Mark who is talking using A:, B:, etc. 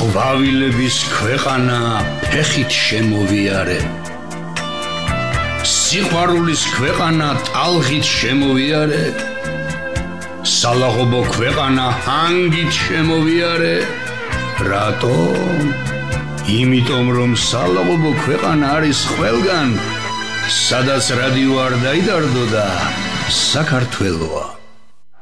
A: ყვავილების ქვეყანა ფეხით შემოვიარე სიყვარულის ქვეყანა ტალღით შემოვიარე სალაღობო ქვეყანა ჰანგით შემოვიარე რატომ? იმიტომ რომ სალაღობო ქვეყანა არის ყველგან სადაც რადიო არ დაიდარდო და საქართველოა